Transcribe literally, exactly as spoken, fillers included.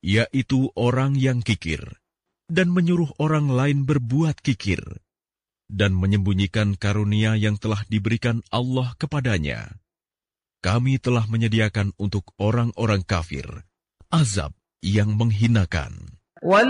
yaitu orang yang kikir, dan menyuruh orang lain berbuat kikir, dan menyembunyikan karunia yang telah diberikan Allah kepadanya. Kami telah menyediakan untuk orang-orang kafir azab yang menghinakan.